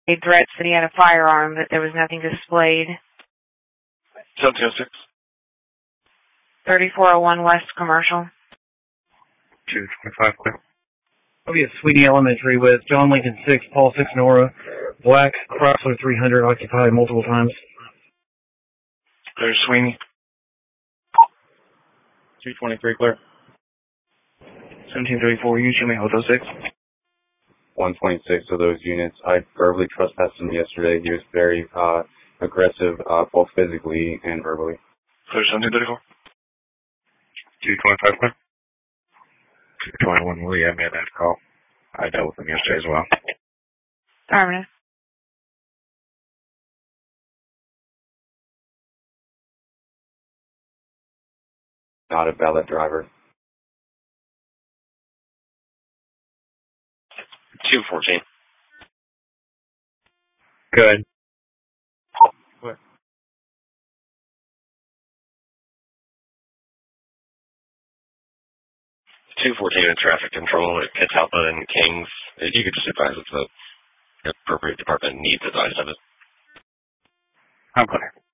threats that he had a firearm, but there was nothing displayed. 1706. 3401 West Commercial. 225, clear. I'll be at Sweeney Elementary with John Lincoln 6, Paul 6, Nora. Black Chrysler 300 occupied multiple times. There's Sweeney. 223, clear. 1734, Jimmy Hotel 6. 126 of those units. I verbally trespassed him yesterday. He was very aggressive, both physically and verbally. Clear 1734. 225, clear. 221, Lee, I made that call. I dealt with him yesterday as well. Affirmative. Not a valid driver. 214. Good. What? 214 in traffic control at Catalpa and Kings. You could just advise if the appropriate department needs advice of it. I'm clear.